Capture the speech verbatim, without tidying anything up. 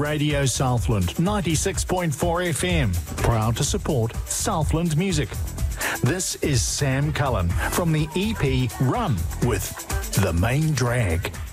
Radio Southland, ninety-six point four F M. Proud to support Southland music. This is Sam Cullen from the E P Run with The Main Drag.